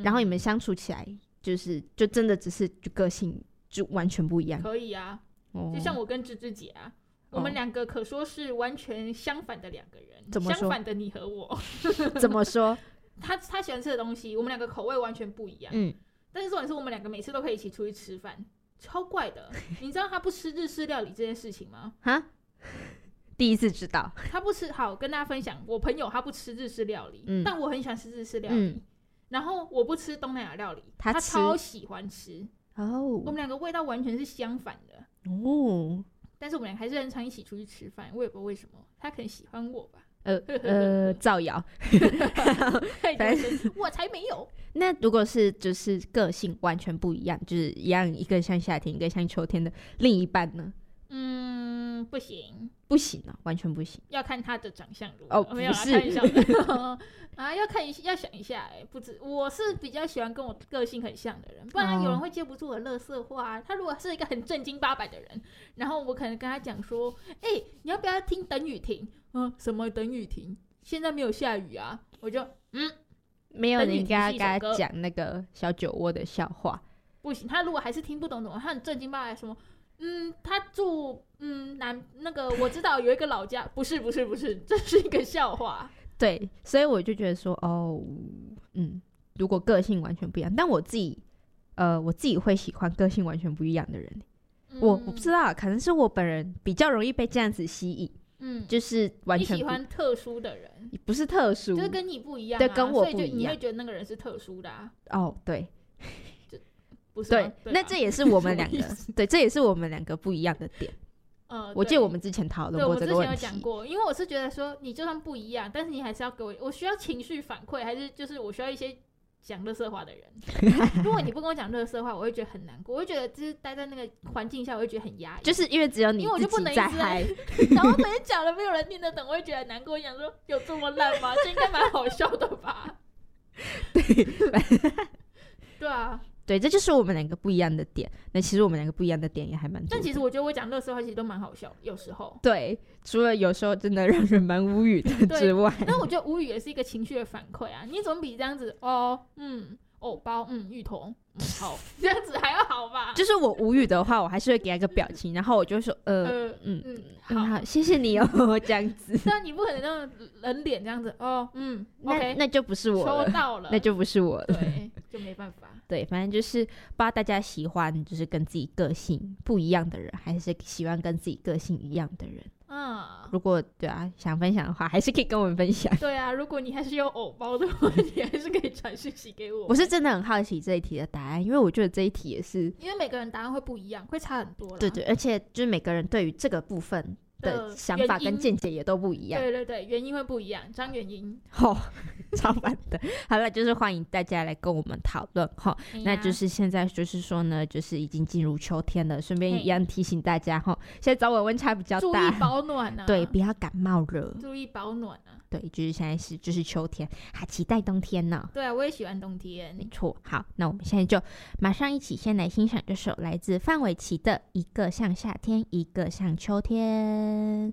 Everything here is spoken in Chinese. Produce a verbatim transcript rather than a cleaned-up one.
然后你们相处起来就是就真的只是就个性就完全不一样。 可以啊，哦、就像我跟芝芝姐啊，我们两个可说是完全相反的两个人。 怎么说？ 相反的你和我。 怎么说？ 他他喜欢吃的东西，我们两个口味完全不一样。嗯，但是重点是我们两个每次都可以一起出去吃饭，超怪的。你知道他不吃日式料理这件事情吗？哈？ 第一次知道。 他不吃。好，跟大家分享，我朋友他不吃日式料理，嗯、但我很喜欢吃日式料理。嗯、然后我不吃东南亚料理，他, 他超喜欢吃。哦，我们两个味道完全是相反的。哦。但是我们俩还是很常一起出去吃饭，我也不知道为什么，他可能喜欢我吧。呃呃，造谣。反正我才没有。 那如果是就是个性完全不一样，就是一样一个像夏天，一个像秋天的另一半呢？ 嗯，不行， 不行啊，完全不行。 要看他的长相如何。 哦， 没有啦， 不是看一下啊，要看一要想一下、欸，不止，我是比较喜欢跟我个性很像的人，不然有人会接不住我的垃圾话、啊。他如果是一个很正经八百的人，然后我可能跟他讲说，哎、欸，你要不要听等雨停？嗯，什么等雨停？现在没有下雨啊，我就嗯， 没有人跟他跟他讲那个小酒窝的笑话， 不行。他如果还是听不懂的话，他很正经八百什么，嗯，他住嗯南那个我知道有一个老家，不是不是不是，这是一个笑话。 对，所以我就觉得说，哦，嗯，如果个性完全不一样，但我自己呃，我自己会喜欢个性完全不一样的人。嗯、我我不知道，可能是我本人比较容易被这样子吸引。嗯，就是完全不你喜欢特殊的人， 不是特殊， 就是跟你不一样、啊， 对，跟我不一样， 所以就你会觉得那个人是特殊的啊。 哦，对， 就不是对, 对， 那这也是我们两个，对，这也是我们两个不一样的点。呃，我记得我们之前讨论过这个问题， 对，我之前有讲过，因为我是觉得说，你就算不一样，但是你还是要给我，我需要情绪反馈，还是就是我需要一些讲垃圾话的人。如果你不跟我讲垃圾话，我会觉得很难过，我会觉得就是待在那个环境下，我会觉得很压抑。 就是因为只有你自己在嗨， 然后别人讲了没有人听得懂，我会觉得很难过。我想说，有这么烂吗？这应该蛮好笑的吧？ 对， 对啊。 对，这就是我们两个不一样的点。那其实我们两个不一样的点也还蛮多的。 但其实我觉得我讲垃圾话其实都蛮好笑，有时候。 对，除了有时候真的让人蛮无语的之外， 但我觉得无语也是一个情绪的反馈啊。你总比这样子哦，嗯，藕包，嗯，芋头，嗯，好，这样子还要好吧？ 就是我无语的话，我还是会给他一个表情，然后我就说，呃，呃嗯嗯，好，好，谢谢你哦，这样子。 但你不可能那种人脸这样子，哦，嗯 ，OK， 那就不是我了， 收到了， 那就不是我了， 对，就没办法。 对，反正就是不知道大家喜欢就是跟自己个性不一样的人，还是喜欢跟自己个性一样的人。嗯，如果对啊想分享的话，还是可以跟我们分享。 对啊，如果你还是有偶包的话，你还是可以传讯息给我。 我是真的很好奇这一题的答案，因为我觉得这一题也是因为每个人答案会不一样，会差很多啦。 对对，而且就是每个人对于这个部分的想法跟见解也都不一样。 对对对，原因会不一样，张原因。 哦，超烦的。好了，就是欢迎大家来跟我们讨论哈。那就是现在就是说呢，就是已经进入秋天了，顺便一样提醒大家哈，现在早晚温差比较大， 注意保暖啊。 对，不要感冒了， 注意保暖啊。 对，就是现在是就是秋天，还期待冬天呢。 对啊，我也喜欢冬天。 没错。好，那我们现在就马上一起先来欣赏这首来自范玮琪的《一个像夏天，一个像秋天》。